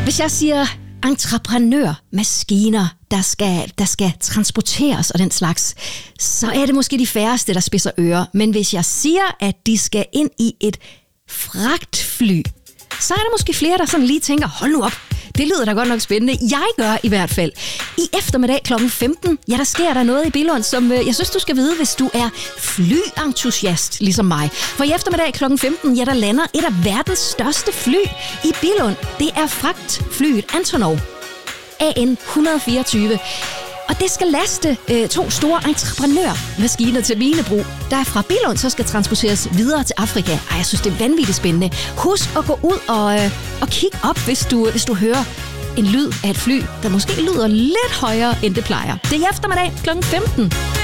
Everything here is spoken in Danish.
Hvis jeg siger entreprenørmaskiner, der skal transporteres og den slags, så er det måske de færreste, der spidser ører. Men hvis jeg siger, at de skal ind i et fragtfly, så er der måske flere, der sådan lige tænker, hold nu op, det lyder da godt nok spændende. Jeg gør i hvert fald. I eftermiddag kl. 15, ja, der sker der noget i Billund, som jeg synes, du skal vide, hvis du er flyentusiast, ligesom mig. For i eftermiddag kl. 15, ja, der lander et af verdens største fly i Billund. Det er fragtflyet Antonov AN 124. Og det skal laste 2 store entreprenørmaskiner til minebrug, der fra Billund så skal transporteres videre til Afrika. Ej, jeg synes, det er vanvittigt spændende. Husk at gå ud og kigge op, hvis du hører en lyd af et fly, der måske lyder lidt højere, end det plejer. Det er i eftermiddag kl. 15.